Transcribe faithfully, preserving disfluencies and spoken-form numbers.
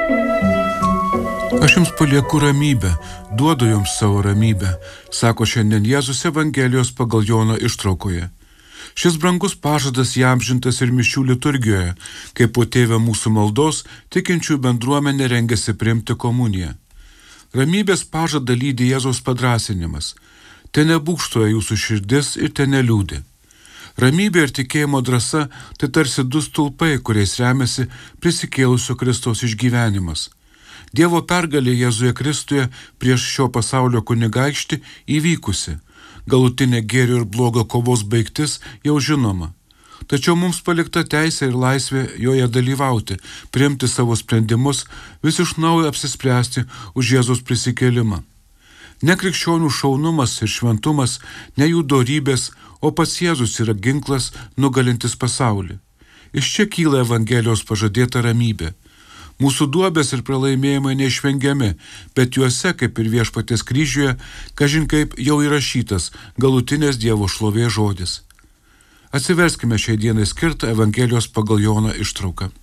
Aš jums palieku ramybę, duodu jums savo ramybę, sako šiandien Jėzus Evangelijos pagal Joną ištraukoje. Šis brangus pažadas įamžintas ir mišių liturgijoje, kai po tėve mūsų maldos tikinčių bendruomenė rengiasi priimti komuniją. Ramybės pažadą lydi Jėzaus padrąsinimas. Te nebūkštoja jūsų širdis ir te neliūdi. Ramybė ir tikėjimo drąsa tai tarsi du stulpai, kuriais remiasi prisikėlusio Kristaus išgyvenimas. Dievo pergalė Jėzuje Kristuje prieš šio pasaulio kunigaikštį įvykusi. Galutinė gėrio ir blogo kovos baigtis jau žinoma. Tačiau mums palikta teisė ir laisvė joje dalyvauti, priimti savo sprendimus, vis iš naujo apsispręsti už Jėzaus prisikėlimą. Ne krikščionių šaunumas ir šventumas, ne jų dorybės, o pats Jėzus yra ginklas nugalintis pasaulį. Iš čia kyla Evangelijos pažadėta ramybė. Mūsų duobės ir pralaimėjimai neišvengiami, bet juose, kaip ir Viešpaties kryžiuje, kažin kaip jau įrašytas galutinės Dievo šlovės žodis. Atsiverskime šiai dienai skirtą Evangelijos pagal Joną ištrauką.